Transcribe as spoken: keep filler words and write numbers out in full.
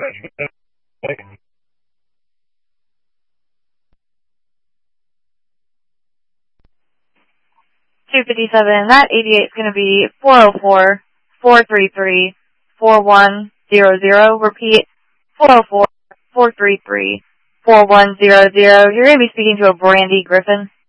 two fifty-seven, that eighty-eight is going to be four oh four, four three three, four one zero zero. Repeat, four oh four, four three three, four one zero zero. You're going to be speaking to a Brandy Griffin.